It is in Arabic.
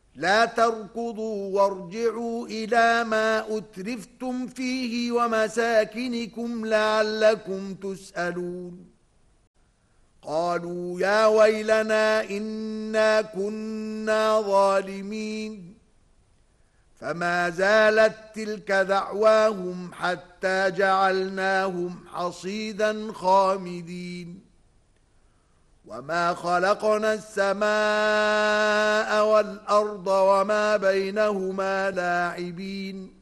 لا تركضوا وارجعوا إلى ما أترفتم فيه ومساكنكم لعلكم تسألون. قالوا يا ويلنا إنا كنا ظالمين. فما زالت تلك دعواهم حتى جعلناهم حصيدا خامدين. وما خلقنا السماء والأرض وما بينهما لاعبين.